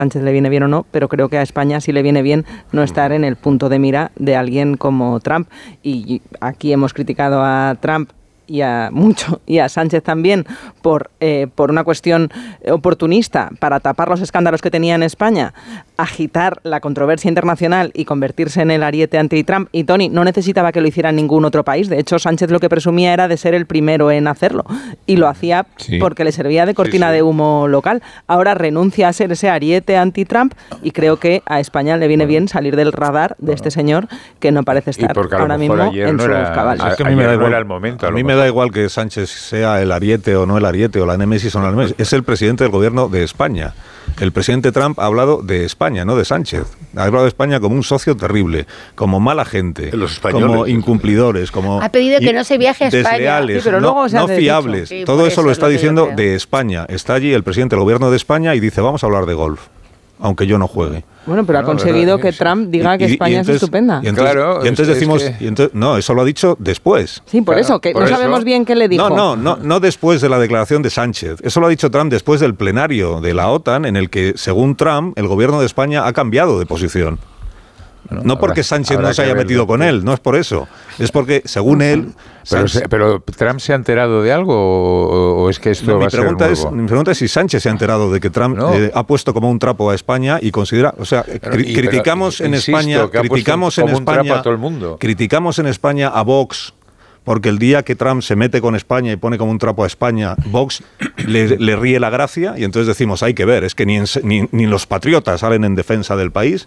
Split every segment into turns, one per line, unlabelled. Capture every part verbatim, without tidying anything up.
Sánchez le viene bien o no, pero creo que a España sí le viene bien no estar en el punto de mira de alguien como Trump. Y aquí hemos criticado a Trump y a mucho y a Sánchez también por, eh, por una cuestión oportunista para tapar los escándalos que tenía en España, agitar la controversia internacional y convertirse en el ariete anti-Trump. Y Tony no necesitaba que lo hiciera en ningún otro país. De hecho, Sánchez lo que presumía era de ser el primero en hacerlo y lo hacía sí. porque le servía de cortina sí, sí. de humo local. Ahora renuncia a ser ese ariete anti-Trump y creo que a España le viene bien salir del radar de este señor que no parece estar ahora mismo en
no
sus
era,
cabales.
Es que a mí me da igual el momento.
A mí me da igual que Sánchez sea el ariete o no el ariete o la némesis o no la némesis. Es el presidente del gobierno de España. El presidente Trump ha hablado de España, no de Sánchez. Ha hablado de España como un socio terrible, como mala gente, como incumplidores, como
ha pedido que no se viaje a España,
desleales,
sí, pero
no,
luego se
no fiables.
Sí,
Todo eso,
eso
lo está
lo
diciendo
creo.
de España. Está allí el presidente del gobierno de España y dice, vamos a hablar de golf, aunque yo no juegue.
Bueno, pero
no,
ha conseguido
verdad,
que Trump diga
y,
que España y entonces, es estupenda.
Y entonces,
claro,
y entonces
es
decimos,
que...
y entonces, no, eso lo ha dicho después.
Sí, por claro, eso, que por no eso. sabemos bien qué le dijo.
No, no, no, no después de la declaración de Sánchez. Eso lo ha dicho Trump después del plenario de la OTAN, en el que, según Trump, el gobierno de España ha cambiado de posición. Bueno, no porque Sánchez no se haya metido con él, no es por eso. Es porque, según él...
Pero, se, pero ¿Trump se ha enterado de algo o, o es que esto
no,
va
mi
a ser
pregunta
nuevo?
Es, mi pregunta es si Sánchez se ha enterado de que Trump no. eh, ha puesto como un trapo a España y considera... O sea, cri y, criticamos pero, en insisto, España... criticamos en España
a todo el mundo.
Criticamos en España a Vox... Porque el día que Trump se mete con España y pone como un trapo a España, Vox le, le ríe la gracia y entonces decimos, hay que ver, es que ni, en, ni, ni los patriotas salen en defensa del país.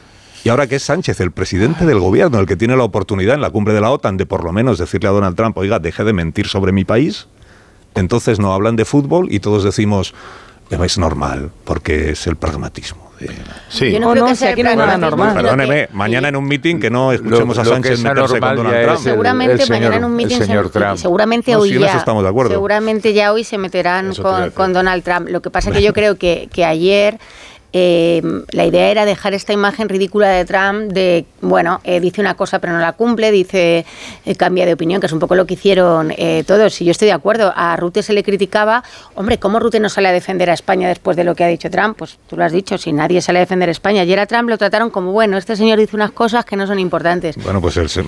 Y ahora que es Sánchez, el presidente del gobierno, el que tiene la oportunidad en la cumbre de la OTAN de por lo menos decirle a Donald Trump, oiga, deje de mentir sobre mi país, entonces no hablan de fútbol y todos decimos, es normal, porque es el pragmatismo. De...
Sí. Yo no, no, no si aquí no hay nada normal.
Perdóneme, mañana en un meeting que no escuchemos lo, lo a Sánchez meterse con Donald Trump.
Seguramente
el, el señor,
mañana en un meeting
señor
se,
Trump.
seguramente
no,
hoy
si
ya,
estamos de acuerdo.
seguramente ya hoy se meterán con, con Donald Trump. Lo que pasa es que yo creo que, que ayer Eh, la idea era dejar esta imagen ridícula de Trump de, bueno, eh, dice una cosa pero no la cumple, dice, eh, cambia de opinión, que es un poco lo que hicieron eh, todos. Y yo estoy de acuerdo, a Rute se le criticaba, hombre, ¿cómo Rute no sale a defender a España después de lo que ha dicho Trump? Pues tú lo has dicho, si nadie sale a defender a España. Ayer a Trump lo trataron como, bueno, este señor dice unas cosas que no son importantes.
Bueno, pues el,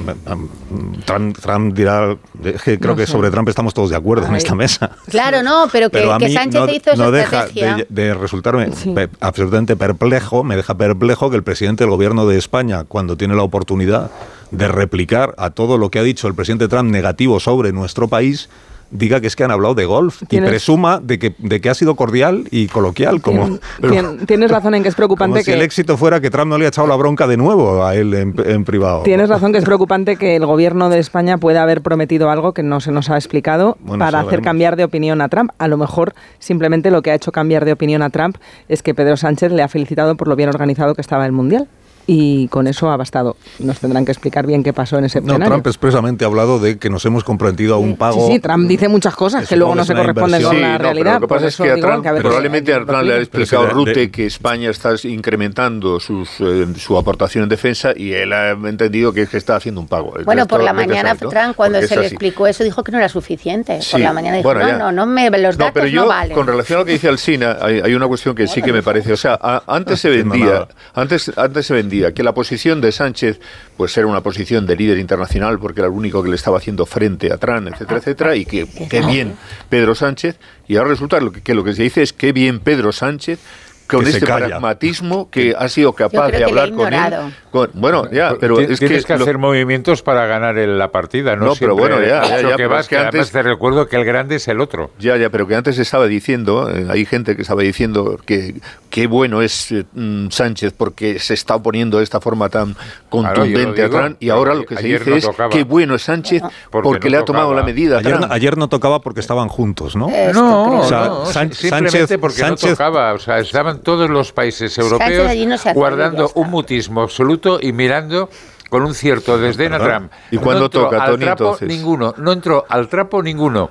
Trump, Trump dirá, que creo no que sé. sobre Trump estamos todos de acuerdo Ay. en esta mesa.
Claro, no, pero que, pero que Sánchez no, hizo esa
no
estrategia.
deja de, de resultarme sí. pe, absolutamente perplejo, me deja perplejo que el presidente del gobierno de España, cuando tiene la oportunidad de replicar a todo lo que ha dicho el presidente Trump negativo sobre nuestro país, diga que es que han hablado de golf y presuma de que, de que ha sido cordial y coloquial. Como,
Tien, pero, tien, tienes razón en que es preocupante
como
que...
si el éxito fuera que Trump no le ha echado la bronca de nuevo a él en, en privado.
Tienes razón que es preocupante que el gobierno de España pueda haber prometido algo que no se nos ha explicado bueno, para hacer cambiar de opinión a Trump. A lo mejor simplemente lo que ha hecho cambiar de opinión a Trump es que Pedro Sánchez le ha felicitado por lo bien organizado que estaba el Mundial. Y con eso ha bastado. Nos tendrán que explicar bien qué pasó en ese plenario.
No, Trump expresamente ha hablado de que nos hemos comprometido a un pago...
Sí, sí, Trump dice muchas cosas que luego no se corresponden con
sí,
la
no,
realidad.
Lo que pasa es que, a Trump, que a probablemente a Trump le ha explicado
de,
Rute
de,
que España está incrementando sus, eh, su aportación en defensa y él ha entendido que es que está haciendo un pago.
Bueno, por la mañana sabe, ¿no? Trump, cuando Porque se le así. explicó eso, dijo que no era suficiente. Sí, por la mañana dijo, bueno, no, no, no, me, los datos no,
pero yo,
no valen.
Con relación a lo que dice Alsina, hay, hay una cuestión que sí que me parece... O sea, a, antes se vendía antes, antes se vendía que la posición de Sánchez pues era una posición de líder internacional porque era el único que le estaba haciendo frente a Trump, etcétera, etcétera, y que qué bien Pedro Sánchez, y ahora resulta que, que lo que se dice es qué bien Pedro Sánchez con
que
este pragmatismo que ha sido capaz de hablar con él. Con, bueno, ya, pero
Tienes
es que...
Tienes que
lo,
hacer movimientos para ganar el, la partida, ¿no?
No, pero bueno, ya, ya, ya,
que vas,
es que
que
antes...
además te recuerdo que el grande es el otro.
Ya, ya, pero que antes se estaba diciendo, eh, hay gente que estaba diciendo que qué bueno es eh, Sánchez porque se está oponiendo de esta forma tan contundente claro, digo, a Trump, y ahora lo que se dice no es qué bueno es Sánchez porque, porque no le ha tomado tocaba. la medida.
Ayer, ayer no tocaba porque estaban juntos, ¿no?
No,
o sea,
no,
San,
simplemente
Sánchez,
porque
Sánchez,
no tocaba, o sea, estaban todos los países europeos
no
guardando un mutismo absoluto y mirando con un cierto desdén a Trump.
¿Y cuándo
no
toca, Tony,
trapo
entonces?
Ninguno, no entró al trapo ninguno.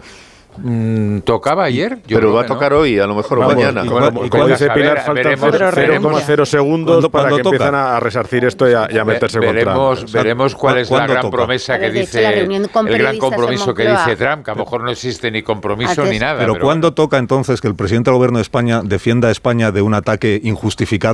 Mm, ¿Tocaba ayer? Yo
pero va a tocar no. hoy, a lo mejor Vamos, mañana.
Y como, y como dice Pilar, faltan cero coma cero segundos para que toca? empiezan a resarcir esto y a, y a meterse
Ve, veremos,
contra.
Veremos cuál es la gran toca? promesa que dice, el gran compromiso que dice Trump, que a lo mejor no existe ni compromiso ni nada.
Pero, pero ¿cuándo toca entonces que el presidente del gobierno de España defienda a España de un ataque injustificado